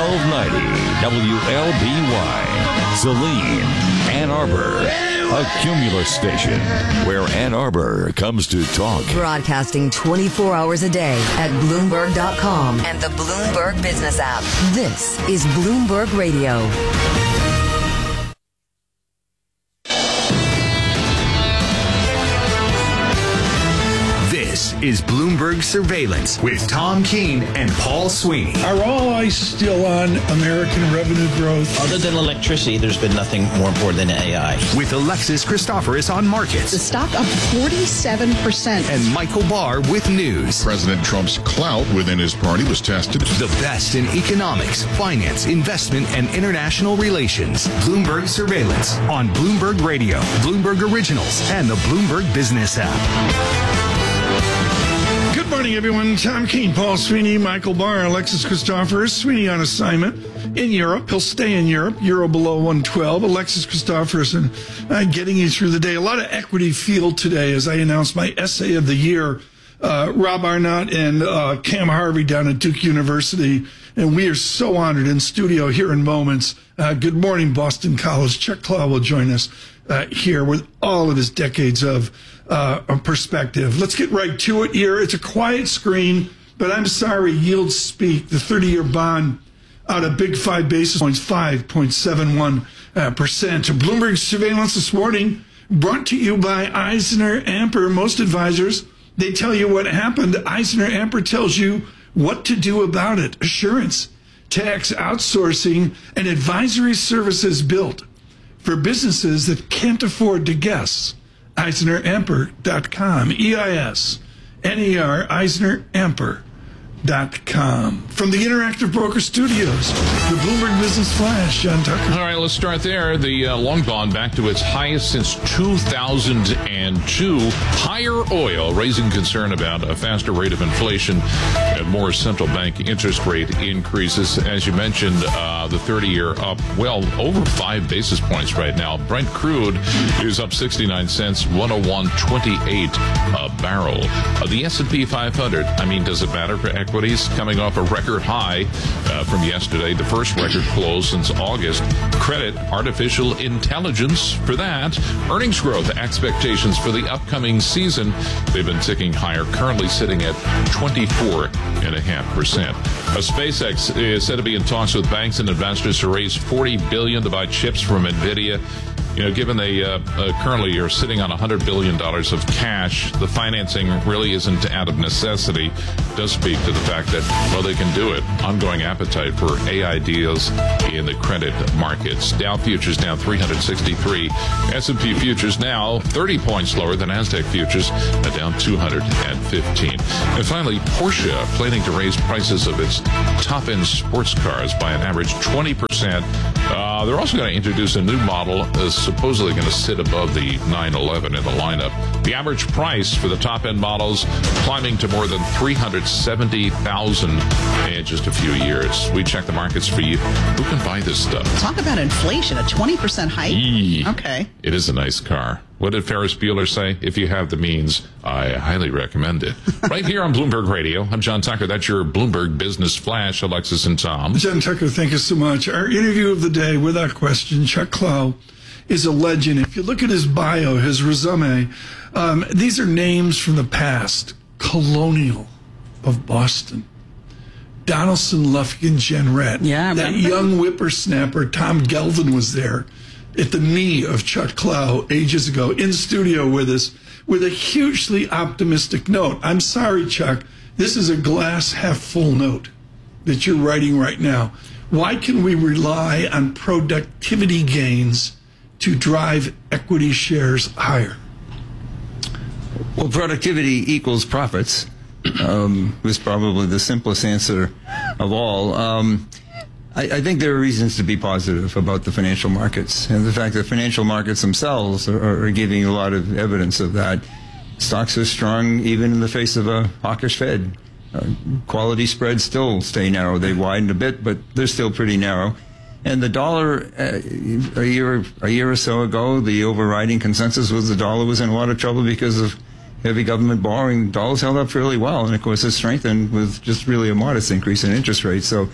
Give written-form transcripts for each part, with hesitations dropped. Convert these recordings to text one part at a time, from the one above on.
1290 WLBY, Saline, Ann Arbor. A Cumulus station where Ann Arbor comes to talk. Broadcasting 24 hours a day at Bloomberg.com and the Bloomberg Business app. This is Bloomberg Radio. This is Bloomberg Surveillance with Tom Keene and Paul Sweeney. Are all eyes still on American revenue growth? Other than electricity, there's been nothing more important than AI. With Alexis Christoforous on markets. The stock up 47%. And Michael Barr with news. President Trump's clout within his party was tested. The best in economics, finance, investment, and international relations. Bloomberg Surveillance on Bloomberg Radio, Bloomberg Originals, and the Bloomberg Business app. Good morning, everyone. Tom Keene, Paul Sweeney, Michael Barr, Alexis Christoforous. Sweeney on assignment in Europe. He'll stay in Europe. Euro below 112. Alexis Christoforous and getting you through the day. A lot of equity field today as I announced my essay of the year. Rob Arnott and Cam Harvey down at Duke University. And we are so honored in studio here in moments. Good morning, Boston College. Chuck Clow will join us here with all of his decades of perspective. Let's get right to it here. It's a quiet screen, but I'm sorry, yields speak. The 30-year bond out of big 5 basis points, 5.71%. Bloomberg Surveillance this morning brought to you by EisnerAmper. Most advisors, they tell you what happened. EisnerAmper tells you what to do about it. Assurance, tax outsourcing, and advisory services built for businesses that can't afford to guess. EisnerAmper.com. EISNER, EisnerAmper.com. From the Interactive Broker Studios, the Bloomberg Business Flash, John Tucker. All right, let's start there. The long bond back to its highest since 2002. Higher oil, raising concern about a faster rate of inflation and more central bank interest rate increases. As you mentioned, the 30-year up, well, over 5 basis points right now. Brent crude is up 69 cents, 101.28 a barrel. The S&P 500, I mean, does it matter for equities? Coming off a record high from yesterday, the first record close since August. Credit, artificial intelligence for that. Earnings growth expectations for the upcoming season, they've been ticking higher, currently sitting at 24.5%. SpaceX is said to be in talks with banks and investors to raise $40 billion to buy chips from NVIDIA. You know, given they currently are sitting on $100 billion of cash, the financing really isn't out of necessity. It does speak to the fact that, well, they can do it. Ongoing appetite for AI deals in the credit markets. Dow futures down 363. S&P futures now 30 points lower than NASDAQ futures, down 215. And finally, Porsche planning to raise prices of its top-end sports cars by an average 20%. They're also going to introduce a new model that's supposedly going to sit above the 911 in the lineup. The average price for the top-end models climbing to more than $370,000 in just a few years. We check the markets for you. Who can buy this stuff? Talk about inflation, a 20% hike? Okay. It is a nice car. What did Ferris Bueller say? If you have the means, I highly recommend it. Right here on Bloomberg Radio, I'm John Tucker. That's your Bloomberg Business Flash, Alexis and Tom. John Tucker, thank you so much. Our interview of the day, without question, Chuck Clow is a legend. If you look at his bio, his resume, these are names from the past. Colonial of Boston. Donaldson, Lufkin, Jenrette. Yeah, that young whippersnapper, Tom Gelvin, was there at the knee of Chuck Clow ages ago in studio with us with a hugely optimistic note. I'm sorry, Chuck. This is a glass half full note that you're writing right now. Why can we rely on productivity gains to drive equity shares higher? Well, productivity equals profits was probably the simplest answer of all. I think there are reasons to be positive about the financial markets, and the fact that financial markets themselves are giving a lot of evidence of that. Stocks are strong even in the face of a hawkish Fed. Quality spreads still stay narrow. They widened a bit, but they're still pretty narrow. And the dollar, a year or so ago, the overriding consensus was the dollar was in a lot of trouble because of heavy government borrowing. The dollar's held up fairly well, and of course it's strengthened with just really a modest increase in interest rates. So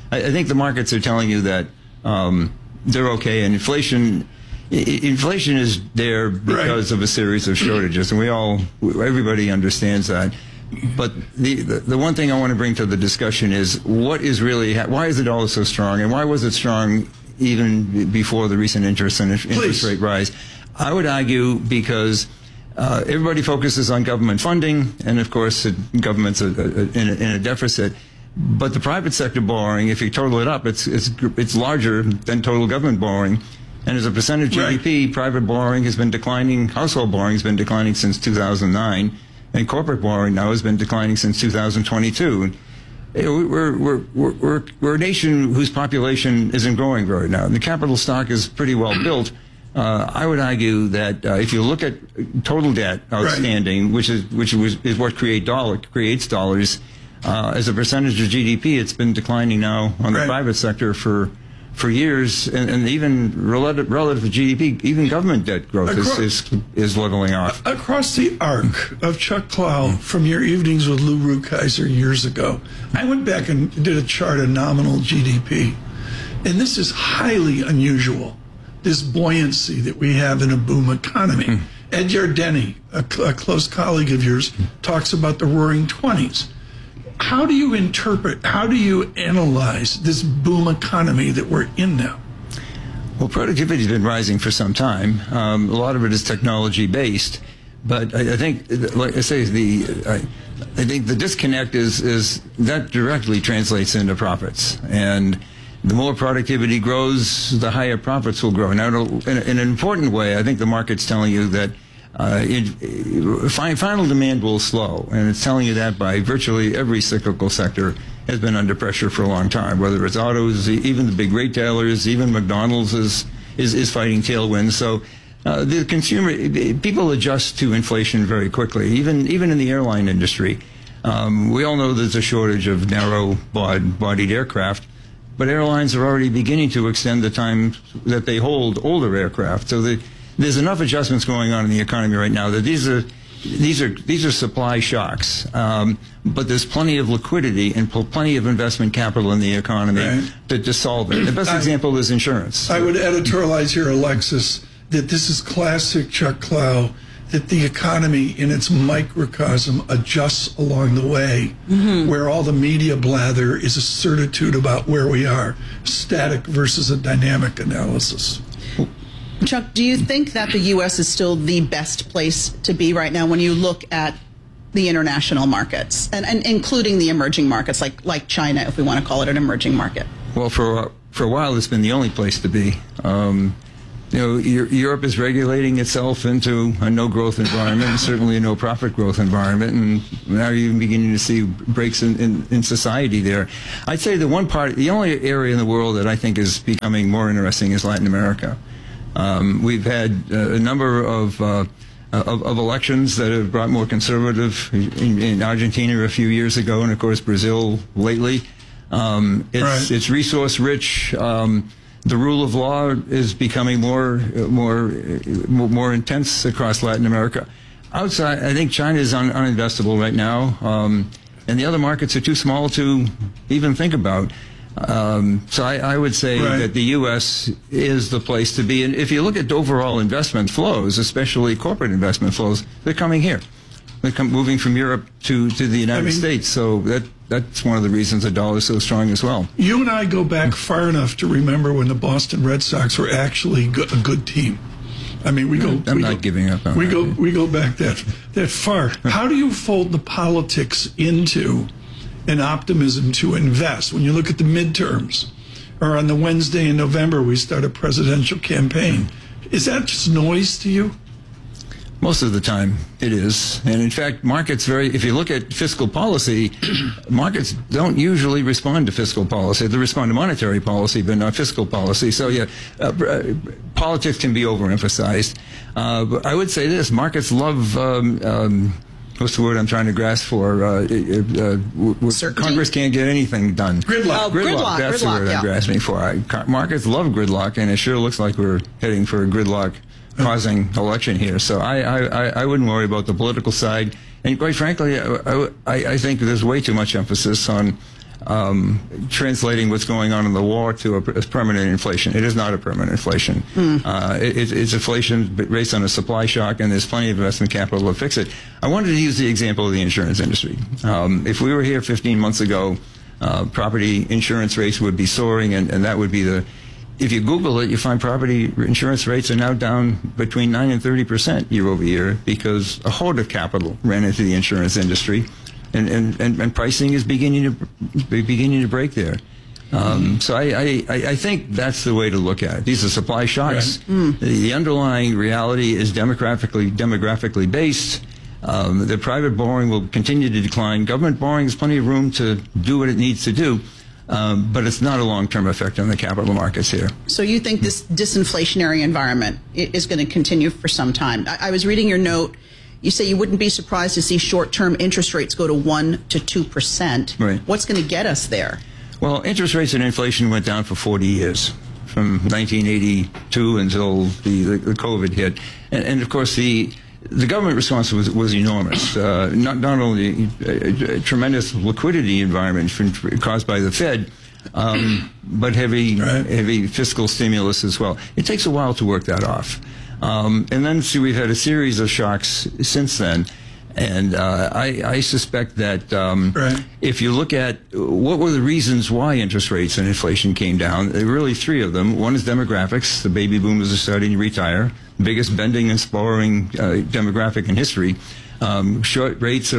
I think the markets are telling you that they're okay, and inflation is there because of a series of shortages, and everybody understands that. But the one thing I want to bring to the discussion is why is the dollar so strong, and why was it strong even before the recent interest rate rise? I would argue because everybody focuses on government funding, and of course government's in a deficit. But the private sector borrowing, if you total it up, it's larger than total government borrowing. And as a percentage of GDP, private borrowing has been declining. Household borrowing has been declining since 2009, and corporate borrowing now has been declining since 2022. We're a nation whose population isn't growing very now. The capital stock is pretty well built. I would argue that if you look at total debt outstanding, which is what creates dollars, as a percentage of GDP, it's been declining now on the private sector for years, and even relative to GDP, even government debt growth is leveling off. Across the arc of Chuck Clow from your evenings with Lou Rukeyser years ago, I went back and did a chart of nominal GDP, and this is highly unusual, this buoyancy that we have in a boom economy. Ed Yardeni, a close colleague of yours, talks about the roaring 20s. How do you interpret, how do you analyze this boom economy that we're in now? Well, productivity has been rising for some time. A lot of it is technology-based. But I think, like I say, I think the disconnect is that directly translates into profits. And the more productivity grows, the higher profits will grow. Now, in an important way, I think the market's telling you that final demand will slow, and it's telling you that by virtually every cyclical sector has been under pressure for a long time, whether it's autos, even the big retailers, even McDonald's is fighting tailwinds. So the consumer, people adjust to inflation very quickly, even in the airline industry. We all know there's a shortage of narrow-bodied aircraft, but airlines are already beginning to extend the time that they hold older aircraft. So there's enough adjustments going on in the economy right now that these are supply shocks. But there's plenty of liquidity and plenty of investment capital in the economy to solve it. The best example is insurance. I would editorialize here, Alexis, that this is classic Chuck Clow, that the economy in its microcosm adjusts along the way, where all the media blather is a certitude about where we are, static versus a dynamic analysis. Chuck, do you think that the U.S. is still the best place to be right now when you look at the international markets, and including the emerging markets, like China, if we want to call it an emerging market? Well, for a while, it's been the only place to be. Europe is regulating itself into a no-growth environment, and certainly a no-profit growth environment, and now you're beginning to see breaks in society there. I'd say the only area in the world that I think is becoming more interesting is Latin America. We've had a number of elections that have brought more conservative in Argentina a few years ago, and of course Brazil lately. It's resource rich. The rule of law is becoming more intense across Latin America. Outside, I think China is uninvestable right now, and the other markets are too small to even think about. So I would say that the U.S. is the place to be. And if you look at overall investment flows, especially corporate investment flows, they're coming here. They're moving from Europe to the United States. So that's one of the reasons the dollar is so strong as well. You and I go back far enough to remember when the Boston Red Sox were actually a good team. I mean, I'm not giving up on that. We go back that far. How do you fold the politics into an optimism to invest? When you look at the midterms, or on the Wednesday in November, we start a presidential campaign. Is that just noise to you? Most of the time, it is. And in fact, if you look at fiscal policy, markets don't usually respond to fiscal policy. They respond to monetary policy, but not fiscal policy. So politics can be overemphasized. But I would say this, markets love, what's the word I'm trying to grasp for? Congress can't get anything done. Gridlock. Gridlock. That's the word I'm grasping for. Markets love gridlock, and it sure looks like we're heading for a gridlock causing election here. So I wouldn't worry about the political side. And quite frankly, I think there's way too much emphasis on translating what's going on in the war to a permanent inflation. It is not a permanent inflation. It's inflation based on a supply shock, and there's plenty of investment capital to fix it. I wanted to use the example of the insurance industry. If we were here 15 months ago, property insurance rates would be soaring, and that would be if you Google it, you find property insurance rates are now down between 9 and 30% year over year because a hoard of capital ran into the insurance industry. And pricing is beginning to break there. So I think that's the way to look at it. These are supply shocks. Right. The underlying reality is demographically based. The private borrowing will continue to decline. Government borrowing has plenty of room to do what it needs to do. But it's not a long-term effect on the capital markets here. So you think this disinflationary environment is going to continue for some time? I was reading your note. You say you wouldn't be surprised to see short-term interest rates go to 1 to 2%. Right. What's going to get us there? Well, interest rates and inflation went down for 40 years, from 1982 until the COVID hit. And of course, the government response was enormous. Not only a tremendous liquidity environment caused by the Fed, but heavy fiscal stimulus as well. It takes a while to work that off. And then we've had a series of shocks since then. And I suspect that if you look at what were the reasons why interest rates and inflation came down, there were really three of them. One is demographics. The baby boomers are starting to retire. Biggest bending and sprawling demographic in history. Short rates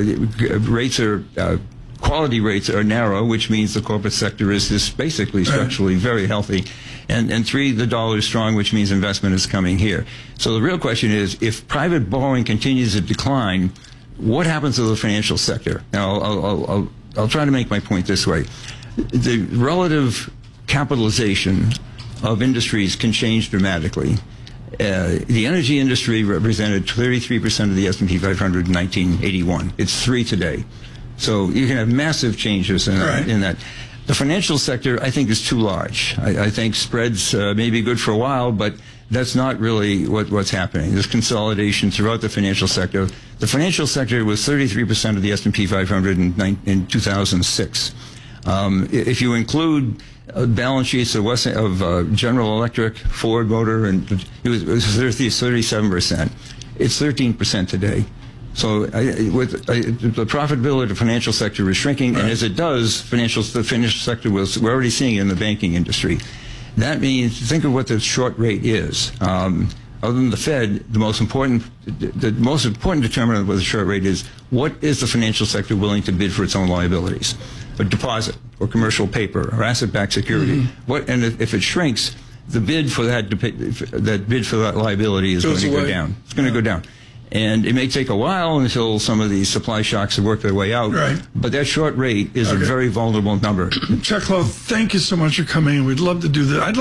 quality rates are narrow, which means the corporate sector is basically structurally very healthy. And three, the dollar is strong, which means investment is coming here. So the real question is, if private borrowing continues to decline, what happens to the financial sector? Now, I'll try to make my point this way. The relative capitalization of industries can change dramatically. The energy industry represented 33% of the S&P 500 in 1981. It's 3 today. So you can have massive changes in that. The financial sector, I think, is too large. I think spreads may be good for a while, but that's not really what's happening. There's consolidation throughout the financial sector. The financial sector was 33% of the S&P 500 in 2006. If you include balance sheets of General Electric, Ford Motor, and it was 37%. It's 13% today. So the profitability of the financial sector is shrinking, and as it does, the financial sector we're already seeing it in the banking industry. That means, think of what the short rate is. Other than the Fed, the most important determinant of the short rate is what is the financial sector willing to bid for its own liabilities, a deposit or commercial paper or asset-backed security. And if it shrinks, the bid for that bid for that liability is going to go down. It's going to go down. And it may take a while until some of these supply shocks have worked their way out. But that short rate is a very vulnerable number. Chuck Lowe, thank you so much for coming. We'd love to do that.